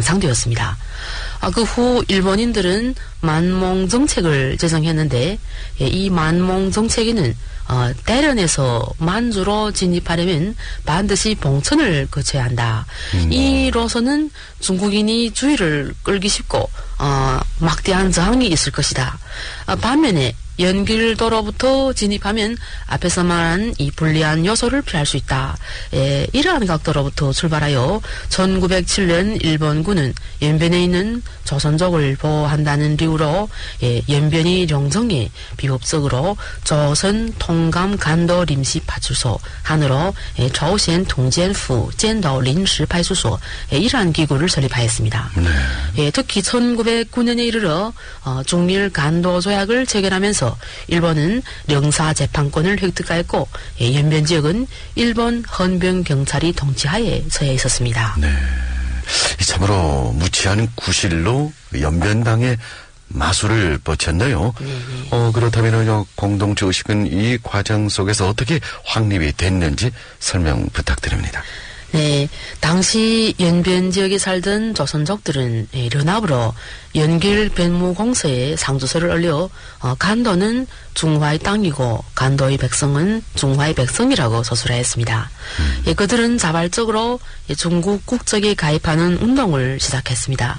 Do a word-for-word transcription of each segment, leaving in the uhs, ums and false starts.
양상되었습니다. 아, 그 후 일본인들은 만몽 정책을 제정했는데 예, 이 만몽 정책에는 어, 대련에서 만주로 진입하려면 반드시 봉천을 거쳐야 한다. 음. 이로서는 중국인이 주의를 끌기 쉽고 어, 막대한 저항이 있을 것이다. 어, 반면에 연길도로부터 진입하면 앞에서 말한 이 불리한 요소를 피할 수 있다. 예, 이러한 각도로부터 출발하여 천구백칠 년 일본군은 연변에 있는 조선족을 보호한다는 이유로 예, 연변이 령정에 비법적으로 조선 통감 간도臨時 파출소 한으로 예, 조선 통젠후 젠도臨時 派出所 예, 이러한 기구를 설립하였습니다. 네. 예, 특히 천구백구 년에 이르러 어, 중밀 간도 조약을 체결하면서 일본은 령사 재판권을 획득하였고 예, 연변 지역은 일본 헌병 경찰이 통치하에 처해 있었습니다. 네, 참으로 무치한 구실로 연변방의 마술을 뻗쳤네요. 네, 네. 어, 그렇다면요, 공동체 의식은 이 과정 속에서 어떻게 확립이 됐는지 설명 부탁드립니다. 네, 당시 연변 지역에 살던 조선족들은 예, 연합으로 연길 변무공서에 상주서를 올려 어, 간도는 중화의 땅이고 간도의 백성은 중화의 백성이라고 서술하였습니다. 음. 예, 그들은 자발적으로 예, 중국 국적에 가입하는 운동을 시작했습니다.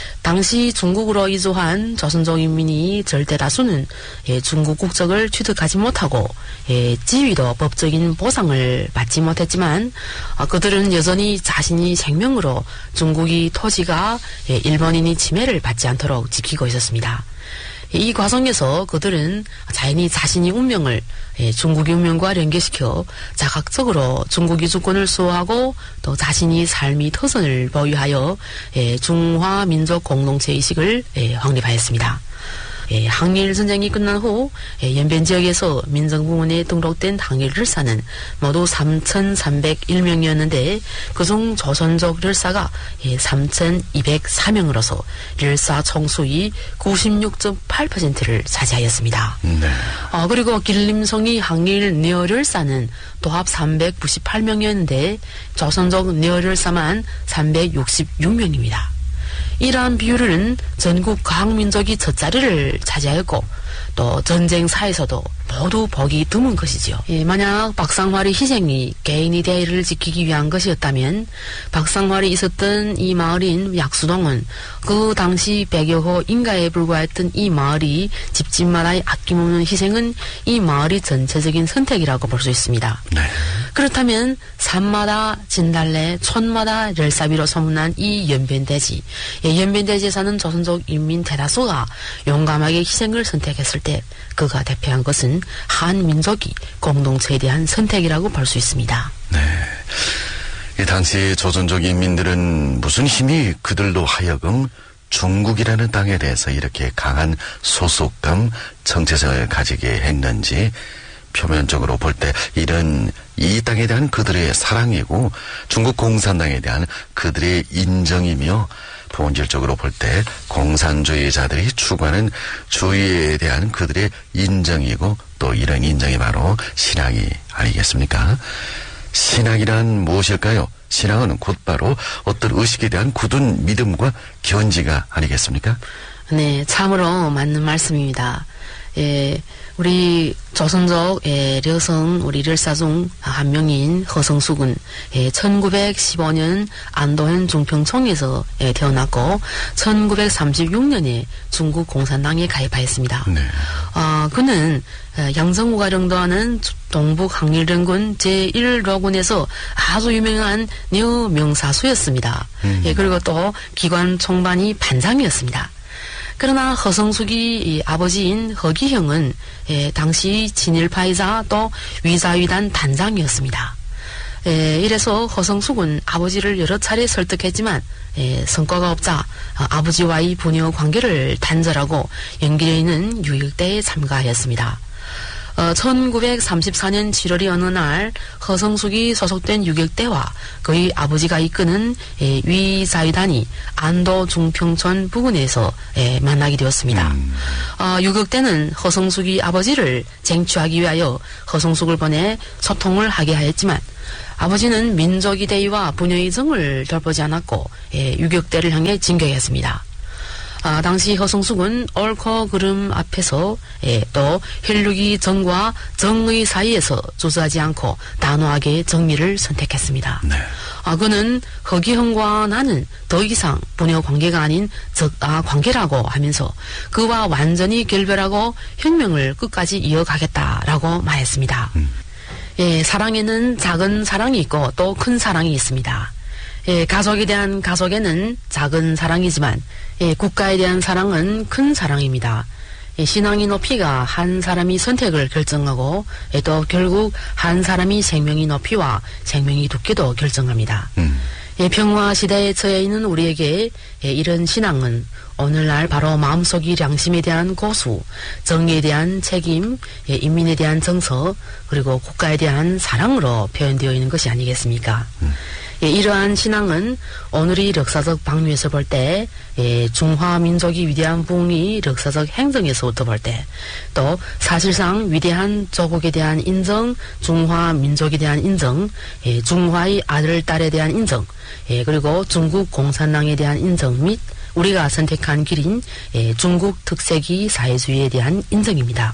당시 중국으로 이주한 조선족 인민이 절대 다수는 예, 중국 국적을 취득하지 못하고 예, 지위도 법적인 보상을 받지 못했지만 어, 그들은 여전히 자신이 생명으로 중국이 토지가 예, 일본인이 침해를 받지 않도록 지키고 있었습니다. 이 과정에서 그들은 자연히 자신이 운명을 예, 중국의 운명과 연계시켜 자각적으로 중국의 주권을 수호하고 또 자신이 삶의 터전을 보유하여 예, 중화 민족 공동체 의식을 예, 확립하였습니다. 예, 항일 전쟁이 끝난 후 예, 연변 지역에서 민정부문에 등록된 항일 르사는 모두 삼천삼백일 명이었는데 그중 조선족 르사가 예, 삼천이백사 명으로서 르사 총수의 구십육 점 팔 퍼센트를 차지하였습니다. 네. 어, 그리고 길림성이 항일 녀르사는 도합 삼백구십팔 명이었는데 조선족 녀르사만 삼백육십육 명입니다. 이러한 비율은 전국 과학민족이 젖자리를 차지하였고 또 전쟁사에서도 모두 보기 드문 것이지요. 예, 만약 박상활의 희생이 개인의 대의를 지키기 위한 것이었다면 박상활이 있었던 이 마을인 약수동은 그 당시 백여 호 인가에 불과했던 이 마을이 집집마다의 아낌없는 희생은 이 마을의 전체적인 선택이라고 볼 수 있습니다. 네. 그렇다면 산마다 진달래, 촌마다 열사비로 소문난 이 연변대지, 예, 연변대지에 사는 조선족 인민 대다수가 용감하게 희생을 선택했을 때 그가 대표한 것은 한민족이 공동체에 대한 선택이라고 볼 수 있습니다. 네. 이 당시 조선족 인민들은 무슨 힘이 그들로 하여금 중국이라는 땅에 대해서 이렇게 강한 소속감, 정체성을 가지게 했는지 표면적으로 볼 때 이런 이 땅에 대한 그들의 사랑이고 중국 공산당에 대한 그들의 인정이며 본질적으로 볼 때 공산주의자들이 추구하는 주의에 대한 그들의 인정이고 또 이런 인정이 바로 신앙이 아니겠습니까? 신앙이란 무엇일까요? 신앙은 곧바로 어떤 의식에 대한 굳은 믿음과 견지가 아니겠습니까? 네, 참으로 맞는 말씀입니다. 예, 우리 조선족 예, 려성 우리 ler사 중 한 명인 허성숙은 예, 천구백십오 년 안도현 중평청에서 예, 태어났고 천구백삼십육 년에 중국 공산당에 가입하였습니다. 네. 어, 그는 양정우가 령도하는 동북항일연군 제일 로군에서 아주 유명한 녀명사수였습니다. 음. 예, 그리고 또 기관 총반이 반장이었습니다. 그러나 허성숙이 아버지인 허기형은 예, 당시 친일파이자 또 위자위단 단장이었습니다. 예, 이래서 허성숙은 아버지를 여러 차례 설득했지만 예, 성과가 없자 아버지와의 부녀 관계를 단절하고 연길에 있는 유일대에 참가하였습니다. 어, 천구백삼십사 년 칠월의 어느 날 허성숙이 소속된 유격대와 그의 아버지가 이끄는 에, 위사위단이 안도 중평촌 부근에서 에, 만나게 되었습니다. 음. 어, 유격대는 허성숙이 아버지를 쟁취하기 위하여 허성숙을 보내 소통을 하게 하였지만 아버지는 민족의 대의와 부녀의 정을 돌보지 않았고 에, 유격대를 향해 진격했습니다. 아, 당시 허성숙은 옳고 그름 앞에서 예, 또 혈육의 정과 정의 사이에서 조수하지 않고 단호하게 정리를 선택했습니다. 네. 아, 그는 허기형과 나는 더 이상 부녀 관계가 아닌 적아 관계라고 하면서 그와 완전히 결별하고 혁명을 끝까지 이어가겠다라고 말했습니다. 음. 예, 사랑에는 작은 사랑이 있고 또 큰 사랑이 있습니다. 예, 가족에 대한 가족에는 작은 사랑이지만 예, 국가에 대한 사랑은 큰 사랑입니다. 예, 신앙의 높이가 한 사람이 선택을 결정하고 예, 또 결국 한 사람이 생명의 높이와 생명의 두께도 결정합니다. 음. 예, 평화 시대에 처해 있는 우리에게 예, 이런 신앙은 오늘날 바로 마음속의良심에 대한 고수, 정의에 대한 책임, 예, 인민에 대한 정서, 그리고 국가에 대한 사랑으로 표현되어 있는 것이 아니겠습니까? 음. 예, 이러한 신앙은 오늘의 역사적 방면에서 볼 때, 예, 중화 민족의 위대한 부흥이 역사적 행정에서부터 볼 때, 또 사실상 위대한 조국에 대한 인정, 중화 민족에 대한 인정, 예, 중화의 아들, 딸에 대한 인정, 예, 그리고 중국 공산당에 대한 인정 및 우리가 선택한 길인 예, 중국 특색의 사회주의에 대한 인정입니다.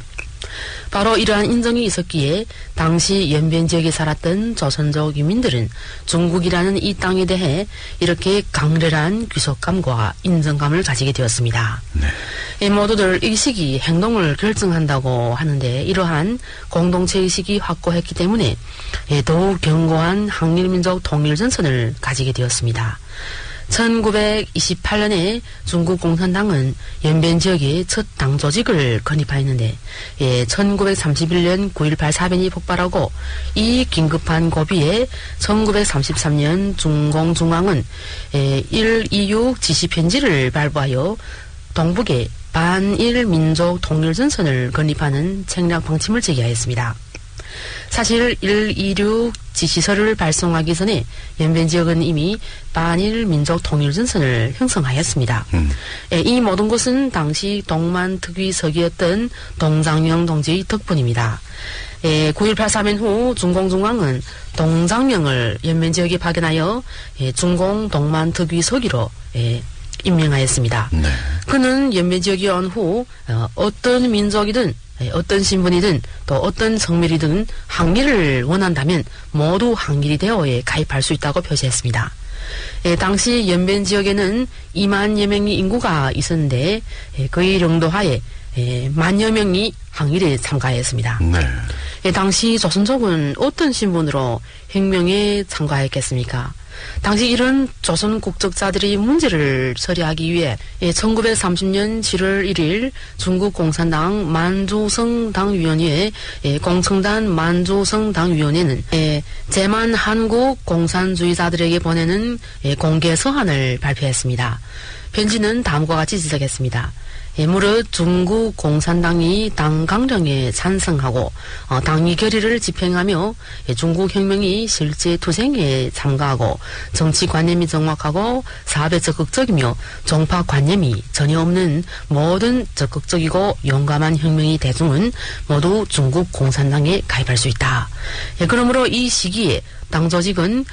바로 이러한 인정이 있었기에 당시 연변 지역에 살았던 조선족 유민들은 중국이라는 이 땅에 대해 이렇게 강렬한 귀속감과 인정감을 가지게 되었습니다. 네. 예, 모두들 의식이 행동을 결정한다고 하는데 이러한 공동체 의식이 확고했기 때문에 예, 더욱 견고한 항일민족 통일전선을 가지게 되었습니다. 천구백이십팔 년에 중국 공산당은 연변 지역에 첫 당 조직을 건립하였는데 예, 천구백삼십일 년 구일팔 사변이 폭발하고 이 긴급한 고비에 천구백삼십삼 년 중공중앙은 예, 일이육 지시편지를 발부하여 동북에 반일 민족 통일전선을 건립하는 책략 방침을 제기하였습니다. 사실 일이육 지시서를 발송하기 전에 연변 지역은 이미 반일 민족 통일전선을 형성하였습니다. 음. 예, 이 모든 것은 당시 동만 특위 서기였던 동장영 동지의 덕분입니다. 예, 구일팔 사변 후 중공중앙은 동장영을 연변 지역에 파견하여 예, 중공 동만 특위 서기로 예, 임명하였습니다. 네. 그는 연변 지역에 온 후 어, 어떤 민족이든 어떤 신분이든 또 어떤 성밀이든 항일을 원한다면 모두 항일이 대오에 가입할 수 있다고 표시했습니다. 예, 당시 연변 지역에는 이만여 명의 인구가 있었는데 예, 그의 영도하에 예, 만여 명이 항일에 참가했습니다. 네. 예, 당시 조선족은 어떤 신분으로 혁명에 참가했겠습니까? 당시 이런 조선 국적자들의 문제를 처리하기 위해 예, 천구백삼십 년 칠월 일일 중국 공산당 만주성 당위원회 예, 공청단 만주성 당위원회는 예, 제만 한국 공산주의자들에게 보내는 예, 공개 서한을 발표했습니다. 편지는 다음과 같이 지적했습니다. 예, 무릇 중국 공산당이 당 강령에 찬성하고 어, 당의 결의를 집행하며 예, 중국 혁명이 실제 투쟁에 참가하고 정치 관념이 정확하고 사업에 적극적이며 종파 관념이 전혀 없는 모든 적극적이고 용감한 혁명의 대중은 모두 중국 공산당에 가입할 수 있다. 예, 그러므로 이 시기에 당 조직은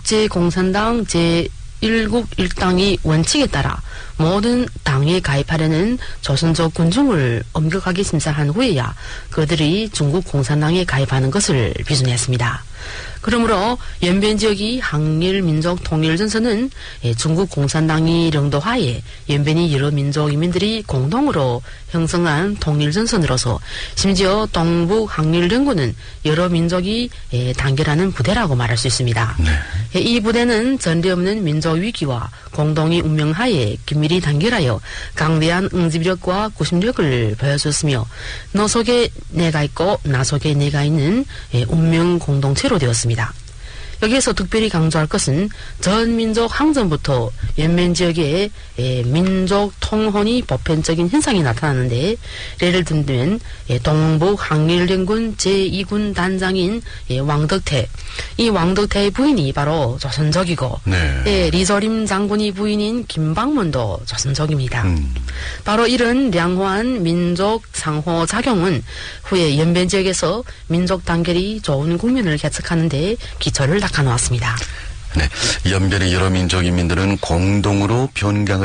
국제공산당 제일국 일당의 원칙에 따라 모든 당에 가입하려는 조선족 군중을 엄격하게 심사한 후에야 그들이 중국 공산당에 가입하는 것을 비준했습니다. 그러므로 연변 지역의 항일 민족 통일전선은 중국 공산당이 영도하에 연변의 여러 민족 인민들이 공동으로 형성한 통일전선으로서 심지어 동북 항일연구는 여러 민족이 단결하는 부대라고 말할 수 있습니다. 네. 이 부대는 전례 없는 민족 위기와 공동의 운명하에 긴밀히 단결하여 강대한 응집력과 구심력을 보여줬으며 너 속에 내가 있고 나 속에 내가 있는 운명 공동체로 되었습니다. 여기에서 특별히 강조할 것은 전민족 항전부터 연면 지역에 예, 민족 통혼이 보편적인 현상이 나타나는데, 예를 들면 예, 동북 항일연군 제이 군 단장인 예, 왕덕태, 이 왕덕태의 부인이 바로 조선족이고, 네. 예, 리조림 장군이 부인인 김방문도 조선족입니다. 음. 바로 이런 량호한 민족 상호작용은 후에 연변 지역에서 민족 단결이 좋은 국면을 개척하는 데 기초를 닦아놓았습니다. 네, 연변의 여러 민족 인민들은 공동으로 변경을